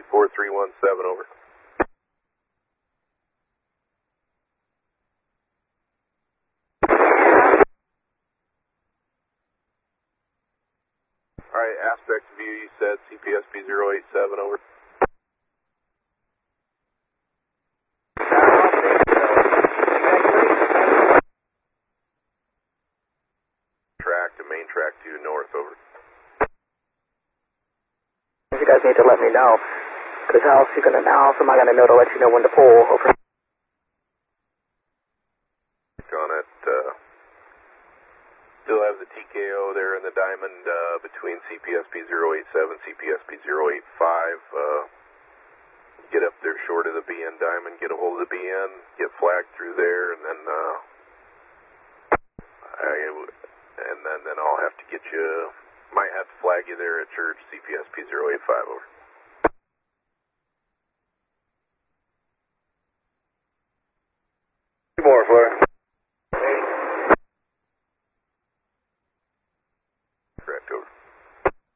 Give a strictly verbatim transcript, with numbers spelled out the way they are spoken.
four three one seven, over. Alright, aspect view, you said C P S B zero eight seven, over. Track to main track two north, over. You guys need to let me know, because how else you gonna, how else am I gonna know to let you know when to pull, over. On it, uh, still have the T K O there in the diamond, uh, between C P S B zero eight seven, C P S B zero eight five, uh, get up there short of the B N diamond, get a hold of the B N, get flagged through there, and then, uh, I, and then, then I'll have to get you, might have to flag you there at church, C P S B zero eight five, over.